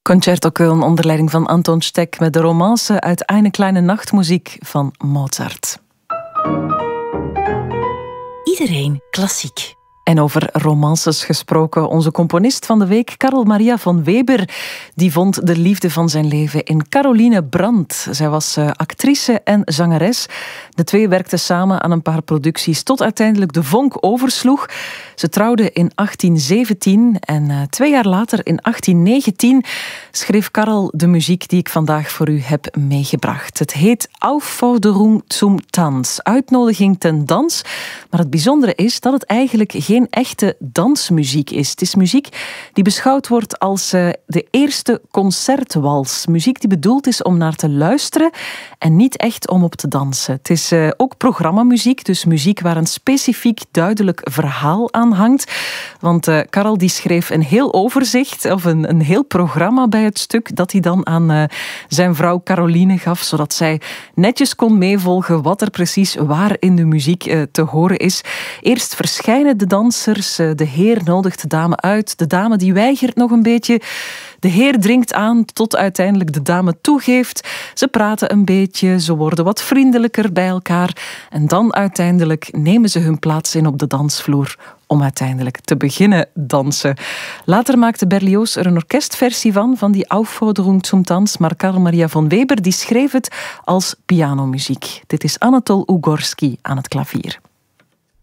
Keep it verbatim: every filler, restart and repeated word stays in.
Concerto Köln onder leiding van Anton Steck met de romance uit Eine kleine Nachtmuziek van Mozart. Iedereen klassiek. En over romances gesproken, onze componist van de week, Karl Maria von Weber, die vond de liefde van zijn leven in Caroline Brandt. Zij was uh, actrice en zangeres. De twee werkten samen aan een paar producties tot uiteindelijk de vonk oversloeg. Ze trouwden in achttien zeventien en uh, twee jaar later, in achttien negentien, schreef Karl de muziek die ik vandaag voor u heb meegebracht. Het heet Aufforderung zum Tanz, uitnodiging ten dans. Maar het bijzondere is dat het eigenlijk geen echte dansmuziek is. Het is muziek die beschouwd wordt als uh, de eerste concertwals. Muziek die bedoeld is om naar te luisteren en niet echt om op te dansen. Het is uh, ook programmamuziek, dus muziek waar een specifiek duidelijk verhaal aan hangt. Want uh, Karl die schreef een heel overzicht of een, een heel programma bij het stuk dat hij dan aan uh, zijn vrouw Caroline gaf, zodat zij netjes kon meevolgen wat er precies waar in de muziek uh, te horen is. Eerst verschijnen de dansers, de heer nodigt de dame uit, de dame die weigert nog een beetje, de heer dringt aan tot uiteindelijk de dame toegeeft. Ze praten een beetje, ze worden wat vriendelijker bij elkaar en dan uiteindelijk nemen ze hun plaats in op de dansvloer om uiteindelijk te beginnen dansen. Later maakte Berlioz er een orkestversie van, van die Aufforderung zum Tanz, maar Karl Maria von Weber die schreef het als pianomuziek. Dit is Anatol Ugorski aan het klavier.